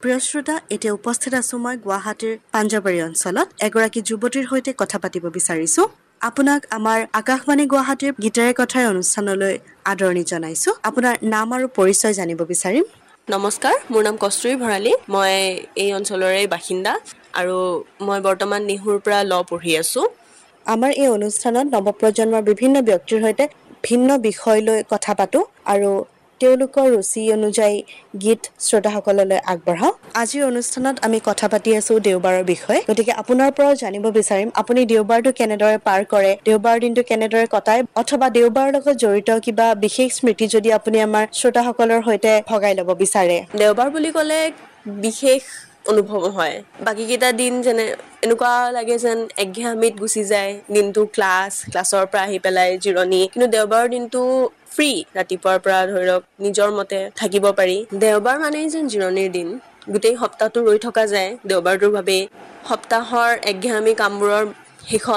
প্ৰিয় শ্ৰোতা, এতিয়া উপস্থিত আছো মই গুৱাহাটীৰ পাঞ্জাবাৰী অঞ্চলত এগৰাকী যুৱতীৰ সৈতে কথা পাতিব বিচাৰিছো। আপোনাক আমাৰ আকাশবাণী গুৱাহাটীৰ গীতেৰে কথাই অনুষ্ঠানলৈ আদৰণি জনাইছো। আপোনাৰ নাম আৰু পৰিচয় জানিব বিচাৰিম। নমস্কাৰ, মোৰ নাম কস্তুৰী ভৰালী। মই এই অঞ্চলৰে বাসিন্দা আৰু মই বৰ্তমান নিহুৰ পৰা ল' পঢ়ি আছোঁ। আমাৰ এই অনুষ্ঠানত নৱপ্ৰজন্মৰ বিভিন্ন ব্যক্তিৰ সৈতে ভিন্ন বিষয় লৈ কথা পাতো আৰু তেওঁলোকৰ ৰুচি অনুযায়ী গীত শ্ৰোতাসকললৈ আগবঢ়াওঁ। আজিৰ অনুষ্ঠানত আমি কথা পাতি আছো দেওবাৰৰ বিষয়ে, গতিকে আপোনাৰ পৰাও জানিব বিচাৰিম আপুনি দেওবাৰটো কেনেদৰে পাৰ কৰে, দেওবাৰ দিনটো কেনেদৰে কটায়, অথবা দেওবাৰৰ লগত জড়িত কিবা বিশেষ স্মৃতি যদি আপুনি আমাৰ শ্ৰোতাসকলৰ সৈতে ভগাই ল'ব বিচাৰে। দেওবাৰ বুলি ক'লে বিশেষ অনুভৱ হয়। বাকীকেইটা দিন যেনে এনেকুৱা লাগে যেন একঘেয়ামিত গুচি যায়। দিনটো ক্লাছৰ পৰা আহি পেলাই জিৰণি, কিন্তু দেওবাৰৰ দিনটো ফ্ৰী। ৰাতিপুৱাৰ পৰা ধৰি লওক নিজৰ মতে থাকিব পাৰি। দেওবাৰ মানেই যেন জিৰণিৰ দিন। গোটেই সপ্তাহটো ৰৈ থকা যায় দেওবাৰটোৰ বাবেই। সপ্তাহৰ একঘেয়ামি কামবোৰৰ শেষত